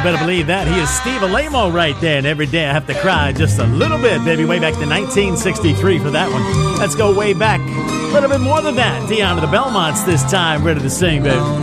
better believe that. He is Steve Alamo right there. And every day I have to cry just a little bit, baby. Way back to 1963 for that one. Let's go way back. A little bit more than that. Dion to the Belmonts this time. Ready to sing, baby.